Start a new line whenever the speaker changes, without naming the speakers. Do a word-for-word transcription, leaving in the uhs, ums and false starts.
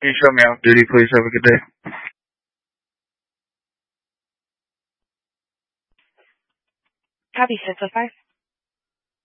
Can you show me off duty, please? Have a good day.
Copy six oh five.